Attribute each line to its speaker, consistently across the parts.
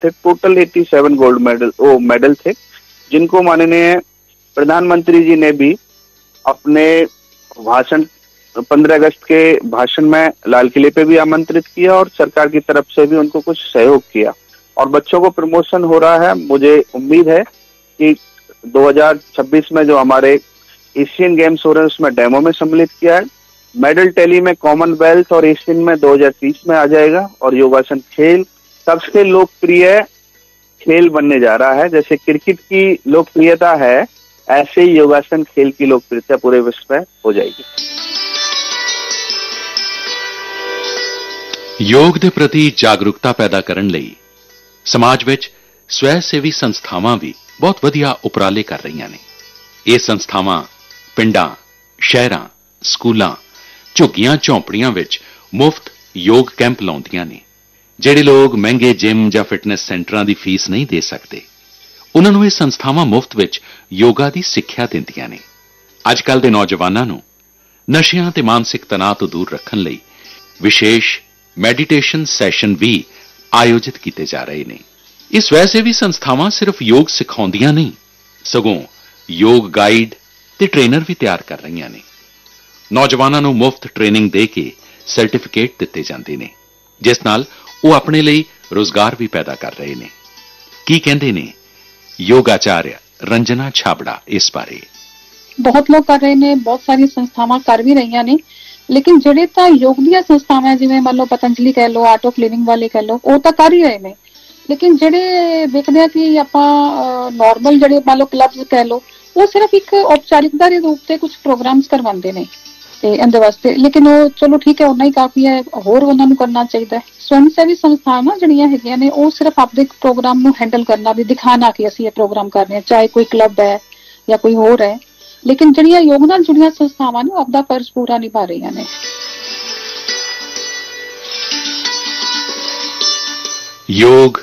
Speaker 1: थे, total 87 gold medal medal थे, जिनको माननीय प्रधानमंत्री जी ने भी अपने भाषण 15 अगस्त के भाषण में लाल किले पे भी आमंत्रित किया और सरकार की तरफ से भी उनको कुछ सहयोग किया और बच्चों को प्रमोशन हो रहा है। मुझे उम्मीद है कि 2026 में जो हमारे एशियन गेम्स हो रहे हैं उसमें डेमो में सम्मिलित किया है। मेडल टैली में कॉमनवेल्थ और एशियन में 2030 में आ जाएगा और योगासन खेल सबसे लोकप्रिय खेल बनने जा रहा है। जैसे क्रिकेट की लोकप्रियता है, ऐसे ही योगासन खेल की लोकप्रियता पूरे विश्व में हो जाएगी।
Speaker 2: योग ਦੇ ਪ੍ਰਤੀ ਜਾਗਰੂਕਤਾ ਪੈਦਾ ਕਰਨ ਲਈ ਸਮਾਜ ਵਿੱਚ ਸਵੈ ਸੇਵੀ ਸੰਸਥਾਵਾਂ ਵੀ ਬਹੁਤ ਵਧੀਆ ਉਪਰਾਲੇ ਕਰ ਰਹੀਆਂ ਨੇ। ਇਹ ਸੰਸਥਾਵਾਂ ਪਿੰਡਾਂ, ਸ਼ਹਿਰਾਂ, ਸਕੂਲਾਂ, ਝੁੱਗੀਆਂ ਝੌਂਪੜੀਆਂ ਵਿੱਚ ਮੁਫਤ ਯੋਗ ਕੈਂਪ ਲਾਉਂਦੀਆਂ ਨੇ। ਜਿਹੜੇ ਲੋਕ ਮਹਿੰਗੇ ਜਿਮ ਜਾਂ ਫਿਟਨੈਸ ਸੈਂਟਰਾਂ ਦੀ ਫੀਸ ਨਹੀਂ ਦੇ ਸਕਦੇ, ਉਹਨਾਂ ਨੂੰ ਇਹ ਸੰਸਥਾਵਾਂ ਮੁਫਤ ਵਿੱਚ ਯੋਗਾ ਦੀ ਸਿੱਖਿਆ ਦਿੰਦੀਆਂ ਨੇ। ਅੱਜ ਕੱਲ੍ਹ ਦੇ ਨੌਜਵਾਨਾਂ ਨੂੰ ਨਸ਼ਿਆਂ ਤੇ ਮਾਨਸਿਕ ਤਣਾਅ ਤੋਂ ਦੂਰ ਰੱਖਣ ਲਈ ਵਿਸ਼ੇਸ਼ ਮੈਡੀਟੇਸ਼ਨ ਸੈਸ਼ਨ ਵੀ ਆਯੋਜਿਤ ਕੀਤੇ ਜਾ ਰਹੇ ਨੇ। ਇਹ ਸਵੈ ਸੇਵੀ ਸੰਸਥਾਵਾਂ ਸਿਰਫ ਯੋਗ ਸਿਖਾਉਂਦੀਆਂ ਨਹੀਂ, ਸਗੋਂ ਯੋਗ ਗਾਈਡ ਤੇ ਟ੍ਰੇਨਰ ਵੀ ਤਿਆਰ ਕਰ ਰਹੀਆਂ ਨੇ। ਨੌਜਵਾਨਾਂ ਨੂੰ ਮੁਫਤ ਟ੍ਰੇਨਿੰਗ ਦੇ ਕੇ ਸਰਟੀਫਿਕੇਟ ਦਿੱਤੇ ਜਾਂਦੇ ਨੇ, ਜਿਸ ਨਾਲ ਉਹ ਆਪਣੇ ਲਈ ਰੋਜ਼ਗਾਰ ਵੀ ਪੈਦਾ ਕਰ ਰਹੇ ਨੇ। ਕੀ ਕਹਿੰਦੇ ਨੇ ਯੋਗਾਚਾਰਿਆ ਰੰਜਨਾ ਛਾਬੜਾ ਇਸ ਬਾਰੇ?
Speaker 3: ਬਹੁਤ ਲੋਕ ਕਰ ਰਹੇ ਨੇ, ਬਹੁਤ ਸਾਰੀਆਂ ਸੰਸਥਾਵਾਂ ਕਰ ਵੀ ਰਹੀਆਂ ਨੇ, ਲੇਕਿਨ ਜਿਹੜੇ ਤਾਂ ਯੋਗ ਦੀਆਂ ਸੰਸਥਾਵਾਂ ਜਿਵੇਂ ਮੰਨ ਲਓ ਪਤੰਜਲੀ ਕਹਿ ਲਓ, ਆਰਟ ਆਫ ਲਿਵਿੰਗ ਵਾਲੇ ਕਹਿ ਲਓ, ਉਹ ਤਾਂ ਕਰ ਹੀ ਰਹੇ ਨੇ। ਲੇਕਿਨ ਜਿਹੜੇ ਵੇਖਦੇ ਆ ਕਿ ਆਪਾਂ ਨਾਰਮਲ ਜਿਹੜੇ ਮੰਨ ਲਓ ਕਲੱਬਸ ਕਹਿ ਲਓ, ਉਹ ਸਿਰਫ ਇੱਕ ਔਪਚਾਰਿਕਤਾ ਦੇ ਰੂਪ ਤੇ ਕੁਝ ਪ੍ਰੋਗਰਾਮਸ ਕਰਵਾਉਂਦੇ ਨੇ ਤੇ ਇਹਦੇ ਵਾਸਤੇ। ਲੇਕਿਨ ਉਹ ਚਲੋ ਠੀਕ ਹੈ, ਉਹਨਾਂ ਹੀ ਕਾਫੀ ਹੈ, ਹੋਰ ਉਹਨਾਂ ਨੂੰ ਕਰਨਾ ਚਾਹੀਦਾ ਹੈ। ਸਵੈਮ ਸੇਵੀ ਸੰਸਥਾਵਾਂ ਜਿਹੜੀਆਂ ਹੈਗੀਆਂ ਨੇ ਉਹ ਸਿਰਫ ਆਪਣੇ ਪ੍ਰੋਗਰਾਮ ਨੂੰ ਹੈਂਡਲ ਕਰਨਾ, ਵੀ ਦਿਖਾਣਾ ਕਿ ਅਸੀਂ ਇਹ ਪ੍ਰੋਗਰਾਮ ਕਰ ਰਹੇ ਹਾਂ, ਚਾਹੇ ਕੋਈ ਕਲੱਬ ਹੈ ਜਾਂ ਕੋਈ ਹੋਰ ਹੈ। ਲੇਕਿਨ ਜਿਹੜੀਆਂ ਯੋਗ ਨਾਲ ਜੁੜੀਆਂ ਸੰਸਥਾਵਾਂ ਨੇ ਆਪਦਾ ਫਰਜ਼ ਪੂਰਾ ਨਿਭਾ ਰਹੀਆਂ ਨੇ।
Speaker 2: ਯੋਗ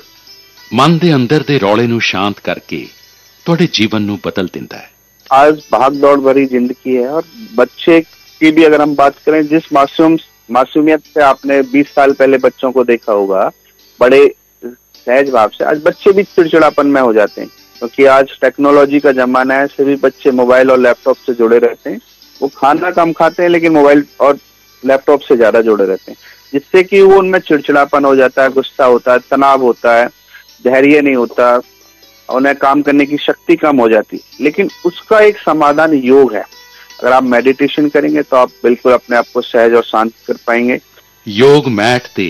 Speaker 2: ਮਨ ਦੇ ਅੰਦਰ ਦੇ ਰੌਲੇ ਨੂੰ ਸ਼ਾਂਤ ਕਰਕੇ ਤੁਹਾਡੇ ਜੀਵਨ ਨੂੰ ਬਦਲ ਦਿੰਦਾ ਹੈ।
Speaker 1: आज भाग दौड़ भरी जिंदगी है और बच्चे की भी अगर हम बात करें, जिस मासूमियत से आपने 20 साल पहले बच्चों को देखा होगा बड़े सहज भाव से, आज बच्चे भी चिड़चिड़ापन में हो जाते हैं क्योंकि आज टेक्नोलॉजी का जमाना है। सभी बच्चे मोबाइल और लैपटॉप से जुड़े रहते हैं। वो खाना कम खाते हैं लेकिन मोबाइल और लैपटॉप से ज्यादा जुड़े रहते हैं, जिससे कि वो उनमें चिड़चिड़ापन हो जाता है, गुस्सा होता है, तनाव होता है, धैर्य नहीं होता, उन्हें काम करने की शक्ति कम हो जाती। लेकिन उसका एक समाधान योग है। अगर आप मेडिटेशन करेंगे तो आप बिल्कुल अपने आप को सहज और शांत कर पाएंगे।
Speaker 2: ਯੋਗ ਮੈਟ ਤੇ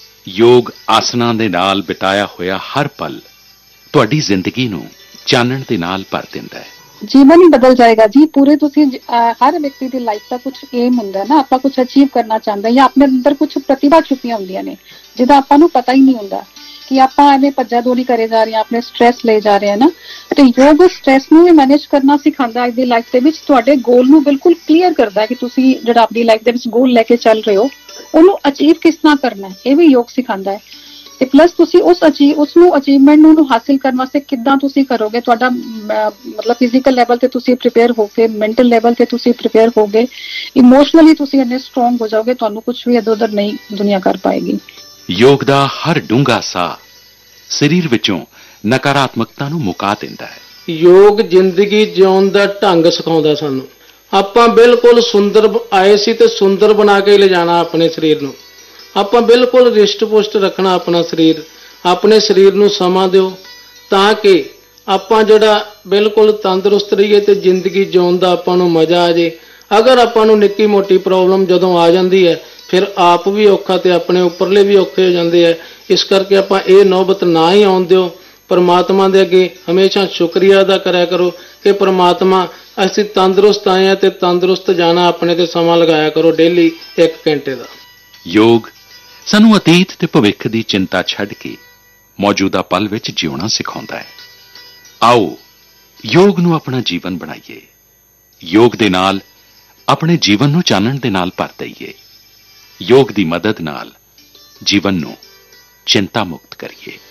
Speaker 2: ਯੋਗ ਆਸਨਾਂ ਦੇ ਨਾਲ ਬਿਤਾਇਆ ਹੋਇਆ ਹਰ ਪਲ ਤੁਹਾਡੀ ਜ਼ਿੰਦਗੀ ਨੂੰ ਚਾਨਣ ਦੇ ਨਾਲ ਭਰ ਦਿੰਦਾ ਹੈ।
Speaker 3: ਜੀਵਨ ਹੀ ਬਦਲ ਜਾਏਗਾ ਜੀ ਪੂਰੇ। ਤੁਸੀਂ ਹਰ ਵਿਅਕਤੀ ਦੀ ਲਾਈਫ ਦਾ ਕੁਝ ਏਮ ਹੁੰਦਾ ਨਾ, ਆਪਾਂ ਕੁਝ ਅਚੀਵ ਕਰਨਾ ਚਾਹੁੰਦੇ ਜਾਂ ਆਪਣੇ ਅੰਦਰ ਕੁਝ ਪ੍ਰਤਿਭਾ ਛੁਪੀਆਂ ਹੁੰਦੀਆਂ ਨੇ ਜਿਹਦਾ ਆਪਾਂ ਨੂੰ ਪਤਾ ਹੀ ਨਹੀਂ ਹੁੰਦਾ ਕਿ ਆਪਾਂ ਐਵੇਂ ਭੱਜਾ ਦੌੜੀ ਕਰੇ ਜਾ ਰਹੇ ਹਾਂ, ਆਪਣੇ ਸਟ੍ਰੈਸ ਲੈ ਜਾ ਰਹੇ ਹਾਂ ਨਾ। ਤੇ ਯੋਗ ਸਟ੍ਰੈਸ ਨੂੰ ਵੀ ਮੈਨੇਜ ਕਰਨਾ ਸਿਖਾਉਂਦਾ ਅੱਜ ਦੀ ਲਾਈਫ ਦੇ ਵਿੱਚ, ਤੁਹਾਡੇ ਗੋਲ ਨੂੰ ਬਿਲਕੁਲ ਕਲੀਅਰ ਕਰਦਾ ਕਿ ਤੁਸੀਂ ਜਿਹੜਾ ਆਪਣੀ ਲਾਈਫ ਦੇ ਵਿੱਚ ਗੋਲ ਲੈ ਕੇ ਚੱਲ ਰਹੇ ਹੋ ਉਹਨੂੰ ਅਚੀਵ ਕਿਸ ਤਰ੍ਹਾਂ ਕਰਨਾ ਹੈ, ਇਹ ਵੀ ਯੋਗ ਸਿਖਾਉਂਦਾ ਹੈ। ਤੇ ਪਲੱਸ ਤੁਸੀਂ ਉਸ ਨੂੰ ਅਚੀਵਮੈਂਟ ਨੂੰ ਹਾਸਿਲ ਕਰਨ ਵਾਸਤੇ ਕਿੱਦਾਂ ਤੁਸੀਂ ਕਰੋਗੇ, ਤੁਹਾਡਾ ਮਤਲਬ ਫਿਜ਼ੀਕਲ ਲੈਵਲ ਤੇ ਤੁਸੀਂ ਪ੍ਰੀਪੇਅਰ ਹੋ ਕੇ, ਮੈਂਟਲ ਲੈਵਲ ਤੇ ਤੁਸੀਂ ਪ੍ਰੀਪੇਅਰ ਹੋਗੇ, ਇਮੋਸ਼ਨਲੀ ਤੁਸੀਂ ਇੰਨੇ ਸਟਰੋਂਗ ਹੋ ਜਾਓਗੇ, ਤੁਹਾਨੂੰ ਕੁਝ ਵੀ ਇੱਧਰ ਉੱਧਰ ਨਹੀਂ ਦੁਨੀਆ ਕਰ ਪਾਏਗੀ।
Speaker 2: ਯੋਗ ਦਾ ਹਰ ਡੂੰਘਾ ਸਾਹ ਸਰੀਰ ਵਿੱਚੋਂ ਨਕਾਰਾਤਮਕਤਾ ਨੂੰ ਮੁਕਾ ਦਿੰਦਾ ਹੈ।
Speaker 4: ਯੋਗ ਜ਼ਿੰਦਗੀ ਜਿਉਣ ਦਾ ਢੰਗ ਸਿਖਾਉਂਦਾ ਸਾਨੂੰ। ਆਪਾਂ ਬਿਲਕੁਲ ਸੁੰਦਰ ਆਏ ਸੀ ਤੇ ਸੁੰਦਰ ਬਣਾ ਕੇ ਲਿਜਾਣਾ ਆਪਣੇ ਸਰੀਰ ਨੂੰ। ਆਪਾਂ ਬਿਲਕੁਲ ਰਿਸ਼ਟ ਪੁਸ਼ਟ ਰੱਖਣਾ ਆਪਣਾ ਸਰੀਰ। ਆਪਣੇ ਸਰੀਰ ਨੂੰ ਸਮਾਂ ਦਿਓ ਤਾਂ ਕਿ ਆਪਾਂ ਜਿਹੜਾ ਬਿਲਕੁਲ ਤੰਦਰੁਸਤ ਰਹੀਏ ਤੇ ਜ਼ਿੰਦਗੀ ਜਿਉਣ ਦਾ ਆਪਾਂ ਨੂੰ ਮਜ਼ਾ ਆ ਜੇ। ਅਗਰ ਆਪਾਂ ਨੂੰ ਨਿੱਕੀ ਮੋਟੀ ਪ੍ਰੋਬਲਮ ਜਦੋਂ ਆ ਜਾਂਦੀ ਹੈ ਫਿਰ ਆਪ ਵੀ ਔਖਾ ਤੇ ਆਪਣੇ ਉੱਪਰਲੇ ਵੀ ਔਖੇ ਹੋ ਜਾਂਦੇ ਆ। ਇਸ ਕਰਕੇ ਆਪਾਂ ਇਹ ਨੌਬਤ ਨਾ ਹੀ ਆਉਣ ਦਿਓ। ਪਰਮਾਤਮਾ ਦੇ ਅੱਗੇ ਹਮੇਸ਼ਾ ਸ਼ੁਕਰੀਆ ਅਦਾ ਕਰਿਆ ਕਰੋ ਕਿ ਪਰਮਾਤਮਾ ਅਸੀਂ ਤੰਦਰੁਸਤ ਆਏ ਹਾਂ ਤੇ ਤੰਦਰੁਸਤ ਜਾਣਾ ਆਪਣੇ ਤੇ ਸਮਾਂ ਲਗਾਇਆ ਕਰੋ ਡੇਲੀ 1 ਘੰਟੇ ਦਾ।
Speaker 2: ਯੋਗ ਸਾਨੂੰ ਅਤੀਤ ਤੇ ਭਵਿੱਖ ਦੀ ਚਿੰਤਾ ਛੱਡ ਕੇ ਮੌਜੂਦਾ ਪਲ ਵਿੱਚ ਜਿਉਣਾ ਸਿਖਾਉਂਦਾ ਹੈ। ਆਓ ਯੋਗ ਨੂੰ ਆਪਣਾ ਜੀਵਨ ਬਣਾਈਏ। ਯੋਗ ਦੇ ਨਾਲ ਆਪਣੇ ਜੀਵਨ ਨੂੰ ਚਾਨਣ ਦੇ ਨਾਲ ਭਰ ਦਈਏ। ਯੋਗ ਦੀ ਮਦਦ ਨਾਲ ਜੀਵਨ ਨੂੰ ਚਿੰਤਾ ਮੁਕਤ ਕਰੀਏ।